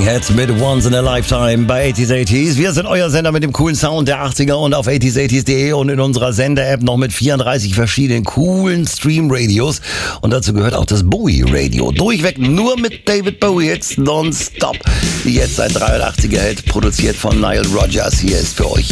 Jetzt mit Once in a Lifetime bei 80s. Wir sind euer Sender mit dem coolen Sound der 80er und auf 80s80s.de und in unserer Sender-App noch mit 34 verschiedenen coolen Stream-Radios. Und dazu gehört auch das Bowie-Radio. Durchweg nur mit David Bowie-Hits nonstop. Jetzt ein 83er-Hit, produziert von Nile Rodgers. Hier ist für euch